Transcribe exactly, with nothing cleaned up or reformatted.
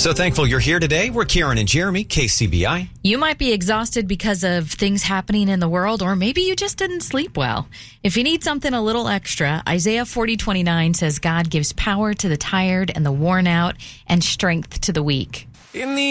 So thankful you're here today. We're Karen and Jeremy, K C B I. You might be exhausted because of things happening in the world, or maybe you just didn't sleep well. If you need something a little extra, Isaiah forty twenty-nine says God gives power to the tired and the worn out and strength to the weak. In the